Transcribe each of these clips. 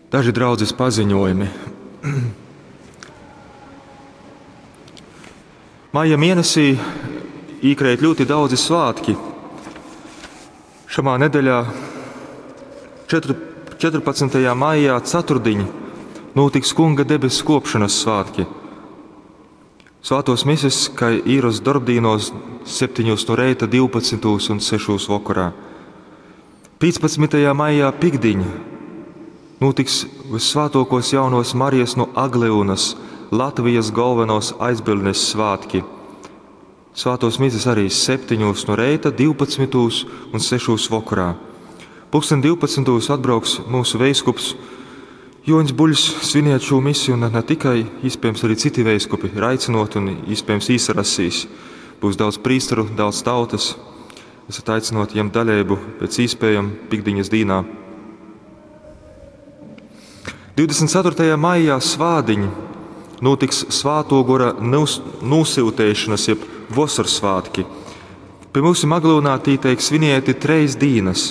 Daži draudzes paziņojumi. Maija mēnesī īkrēt ļoti daudzi svātki. Šamā nedēļā 14. maijā ceturtdiņ notiks Kunga debesu kopšanas svātki. Svātos mises, kā īros darbdīnos 7 no reita, 12 un 6 vakarā. 15. maijā pikdiņ notiks vissvātokos jaunos Marijas no Agleunas, Latvijas galvenos aizbildnes svātki. Svātos mises arī 7 no reita, 12 un 6 vakarā. 12. atbrauks mūsu veiskups Joņs Buļs svinēt šo misiju, un ne tikai, iespējams arī citi veiskupi ir aicinot un iespējams īsarasīs. Būs daudz prīstaru, daudz tautas. Esat aicinot jiem daļēbu pēc iespējam pikdiņas dīnā. 24. maijā svādiņi notiks Svāto gora nosiltēšanas, jeb vasaras svātki. Pie mūsu Aglunā tīteik svinieti 3 dīnas.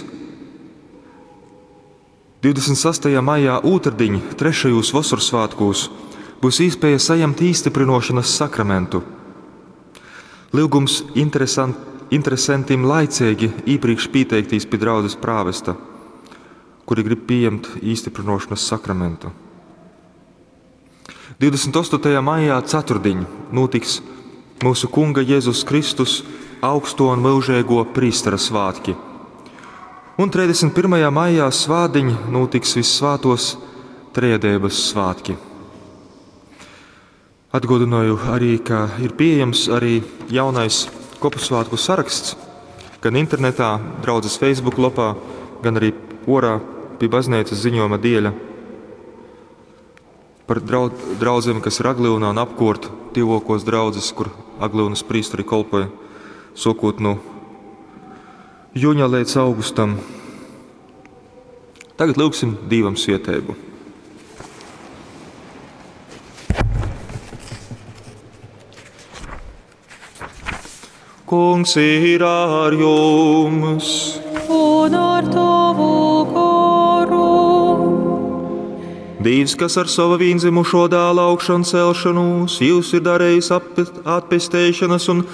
26. maijā otrdiņ, 3. vasaras svētkos, būs iespēja saņemt īstiprinošanas sakramentu. Lūgums interesantiem laicīgi iepriekš pieteiktīs pie draudzes prāvesta, kuri grib pieņemt īstiprinošanas sakramentu. 28. maijā ceturtdiņ notiks mūsu Kunga Jēzus Kristus augsto un mūžēgo prīstara svātki. Un 31. maijā svādiņ notiks vissvātos Triedēbas svātki. Atgādināju arī, ka ir pieejams arī jaunais kopusvētku saraksts, gan internetā, draudzes Facebook lapā, gan arī orā pie baznīcas ziņojuma dieļa par draudzēm, kas ir Aglunā un apkort tīvokos draudzes, kur Aglunas prīsteri kolpoja, sokot no jūņa līdz augustam. Tagad lūgsim Dievam svētību. Kungs ir ar jums. Un ar tavu garu. Dievs, kas ar savu vienzimušo dēla augšanu celšanos, jūs ir darījis atpestēšanas un